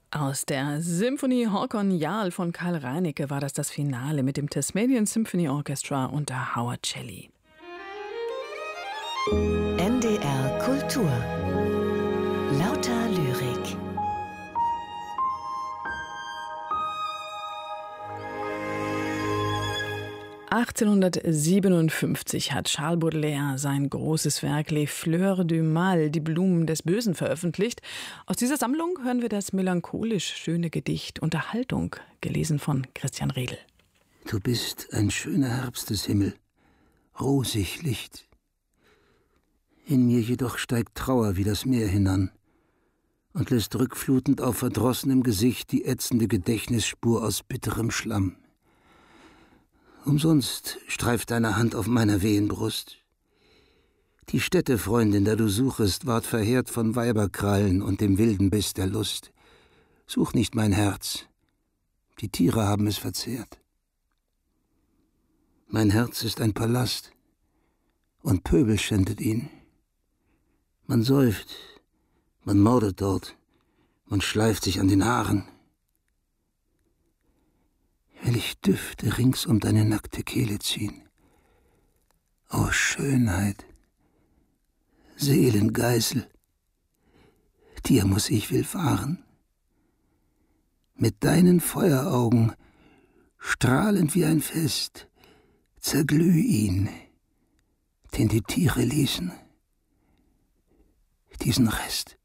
Aus der Symphonie Håkon Jarl von Karl Reinecke war das Finale mit dem Tasmanian Symphony Orchestra unter Howard Shelley. NDR Kultur. Lauter Lyrik. (1857) hat Charles Baudelaire sein großes Werk Les Fleurs du Mal, die Blumen des Bösen, veröffentlicht. Aus dieser Sammlung hören wir das melancholisch schöne Gedicht Unterhaltung, gelesen von Christian Redl. Du bist ein schöner Herbsteshimmel, rosig Licht. In mir jedoch steigt Trauer wie das Meer hinan und lässt rückflutend auf verdrossenem Gesicht die ätzende Gedächtnisspur aus bitterem Schlamm. Umsonst streift deine Hand auf meiner wehen Brust. Die Städtefreundin, der du suchest, ward verheert von Weiberkrallen und dem wilden Biss der Lust. Such nicht mein Herz, die Tiere haben es verzehrt. Mein Herz ist ein Palast, und Pöbel schändet ihn. Man säuft, man mordet dort, man schleift sich an den Haaren. Will ich Düfte rings um deine nackte Kehle ziehen. O Schönheit, Seelengeißel, dir muß ich willfahren. Mit deinen Feueraugen, strahlend wie ein Fest, zerglüh ihn, den die Tiere ließen, diesen Rest.